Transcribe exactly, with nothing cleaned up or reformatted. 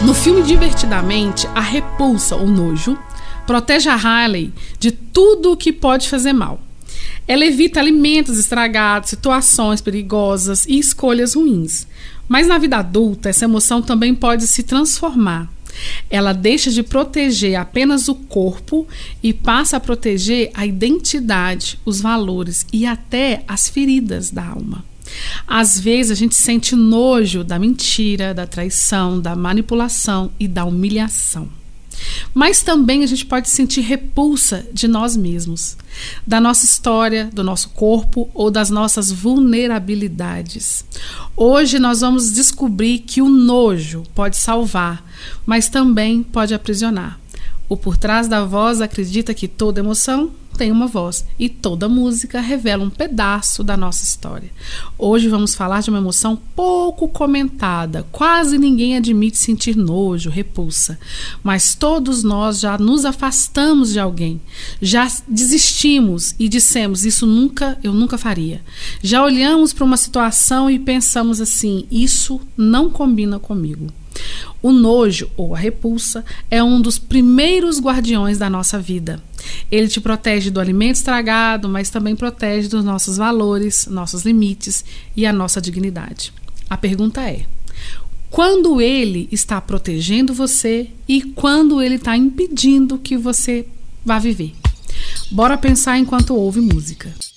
No filme Divertidamente, a repulsa, ou nojo, protege a Riley de tudo o que pode fazer mal. Ela evita alimentos estragados, situações perigosas e escolhas ruins. Mas na vida adulta, essa emoção também pode se transformar. Ela deixa de proteger apenas o corpo e passa a proteger a identidade, os valores e até as feridas da alma. Às vezes a gente sente nojo da mentira, da traição, da manipulação e da humilhação. Mas também a gente pode sentir repulsa de nós mesmos, da nossa história, do nosso corpo ou das nossas vulnerabilidades. Hoje nós vamos descobrir que o nojo pode salvar, mas também pode aprisionar. O Por Trás da Voz acredita que toda emoção tem uma voz e toda música revela um pedaço da nossa história. Hoje vamos falar de uma emoção pouco comentada. Quase ninguém admite sentir nojo, repulsa, mas todos nós já nos afastamos de alguém, já desistimos e dissemos: isso nunca, eu nunca faria. Já olhamos para uma situação e pensamos assim: isso não combina comigo. O nojo, ou a repulsa, é um dos primeiros guardiões da nossa vida. Ele te protege do alimento estragado, mas também protege dos nossos valores, nossos limites e a nossa dignidade. A pergunta é: quando ele está protegendo você e quando ele está impedindo que você vá viver? Bora pensar enquanto ouve música.